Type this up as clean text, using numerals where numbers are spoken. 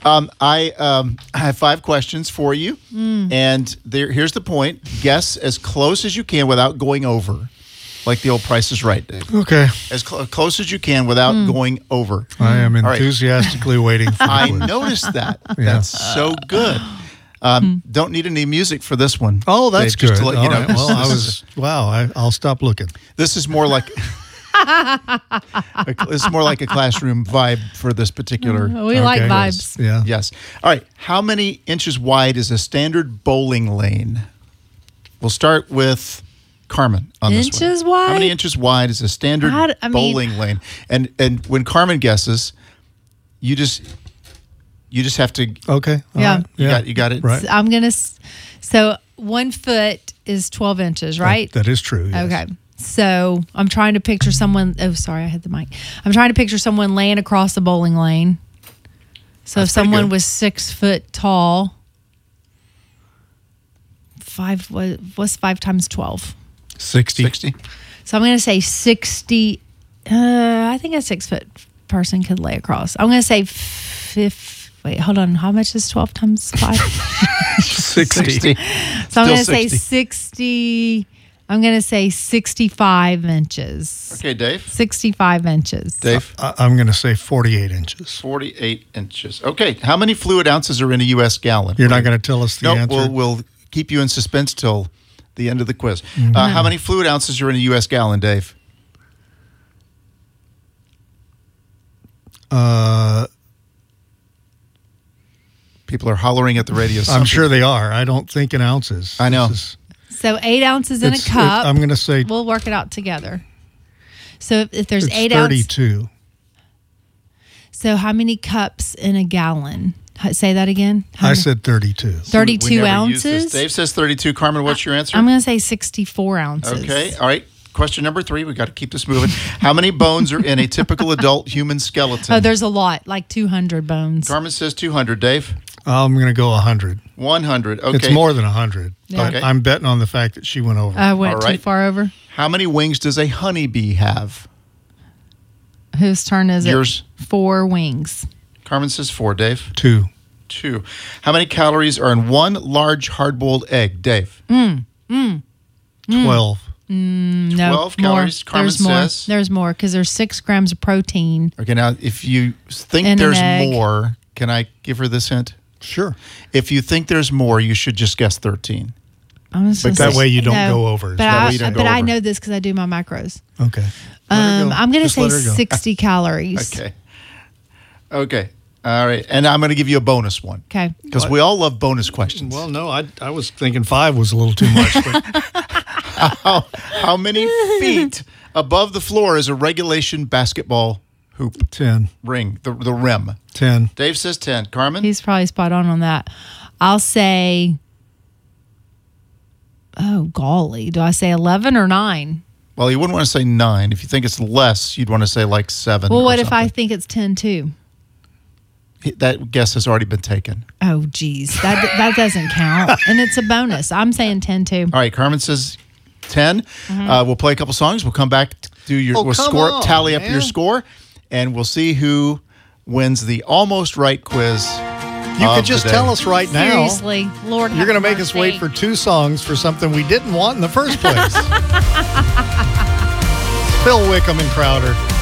I have 5 questions for you, and here's the point. Guess as close as you can without going over, like the old Price is Right, Dave. Okay. As close as you can without going over. I am All right. enthusiastically waiting for I the quiz. noticed that. That's so good. Don't need any music for this one. Oh, that's Dave, just good. to let you know. All right. Well, I'll stop looking. This is more like it's more like a classroom vibe for this particular. We like Okay. vibes. Yeah. Yes. All right. How many inches wide is a standard bowling lane? We'll start with Carmen on this one. Inches wide? How many inches wide is a standard bowling lane? And when Carmen guesses, you just have to. Okay. All Yeah. right. You got it. Right. So 1 foot is 12 inches, right? That is true. Yes. Okay. So I'm trying to picture someone. Oh, sorry, I hit the mic. I'm trying to picture someone laying across the bowling lane. So That's if someone pretty good. was 6 foot tall, what's 5 times 12? 60. 60. So I'm going to say 60. I think a 6 foot person could lay across. I'm going to say 50. Wait, hold on. How much is 12 times 5? 60. So I'm going to Still say 60. 60. I'm going to say 65 inches. Okay, Dave. 65 inches. Dave. I'm going to say 48 inches. 48 inches. Okay. How many fluid ounces are in a U.S. gallon? You're not going to tell us the No, answer? we'll keep you in suspense till the end of the quiz. How many fluid ounces are in a U.S. gallon, Dave? People are hollering at the radio. I'm sure they are. I don't think in ounces. I know. So 8 ounces in a cup. I'm going to say We'll work it out together. So if there's it's 8 ounces. 32. So how many cups in a gallon? Say that again. I said 32. 32 We never use this. ounces. Dave says 32. Carmen, what's your answer? I'm going to say 64 ounces. Okay. All right. Question number 3. We got to keep this moving. How many bones are in a typical adult human skeleton? Oh, there's a lot, like 200 bones. Carmen says 200. Dave? I'm going to go 100. 100. Okay. It's more than 100. But Okay. I'm betting on the fact that she went over. I went All too right. far over. How many wings does a honeybee have? Whose turn is Yours. it? 4 wings. Carmen says 4. Dave? 2. 2. How many calories are in one large hard-boiled egg? Dave? 12. No, 12 calories, more. Carmen There's more. says. There's more because there's 6 grams of protein. Okay, now if you think In an there's egg. more, can I give her this hint? Sure. If you think there's more, you should just guess 13. I'm just But gonna that say- way you don't no, go over. But, That way I, you don't go but I over. know this because I do my macros. Okay. Let her go. I'm going to Just say let her go. 60 calories. Okay. Okay. All right. And I'm going to give you a bonus one. Okay. Because we all love bonus questions. Well, no, I was thinking 5 was a little too much. But How many feet above the floor is a regulation basketball hoop 10. ring, the rim? 10. Dave says 10. Carmen? He's probably spot on that. I'll say, oh, golly. Do I say 11 or 9? Well, you wouldn't want to say 9. If you think it's less, you'd want to say like 7. Well, or what if I something. think it's 10 too? That guess has already been taken. Oh, geez. That doesn't count. And it's a bonus. I'm saying 10 too. All right, Carmen says 10. We'll play a couple songs. We'll come back to your Oh, we'll come score, on, tally up man. your score, and we'll see who wins the almost right quiz. You of could just the day. tell us right now. Seriously. Lord, You're going to make us wait for 2 songs for something we didn't want in the first place. Phil Wickham and Crowder.